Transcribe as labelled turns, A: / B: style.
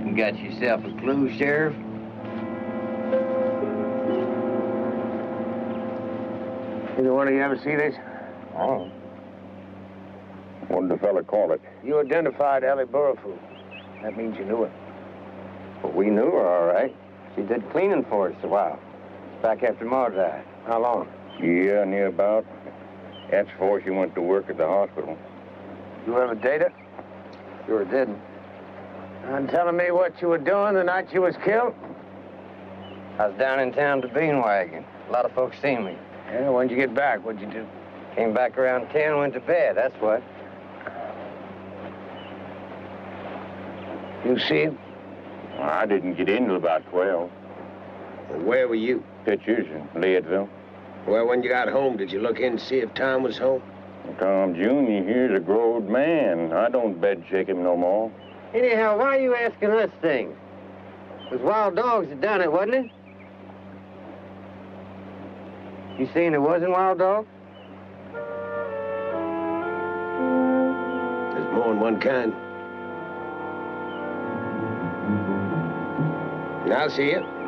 A: You got yourself a clue, Sheriff?
B: Either one of you ever see this?
C: Oh. What did the fella call it?
B: You identified Ellie Burrough. That means you knew her.
A: Well, we knew her, all right. She did cleaning for us a while. Back after Ma died.
B: How long?
C: Yeah, near about. That's before she went to work at the hospital.
B: You ever date her?
A: Sure didn't.
B: And telling me what you were doing the night you was killed?
A: I was down in town to bean wagon. A lot of folks seen me.
B: Yeah, when'd you get back? What'd you do?
A: Came back around 10, went to bed, that's what.
B: You see him?
C: I didn't get in till about 12.
B: Well, where were you?
C: Pictures in Leadville.
B: Well, when you got home, did you look in to see if Tom was home?
C: Tom Jr. here's a growed man. I don't bed shake him no more.
A: Anyhow, why are you asking us things? It was wild dogs that done it, wasn't it? You saying it wasn't wild dogs?
B: There's more than one kind. I'll see you.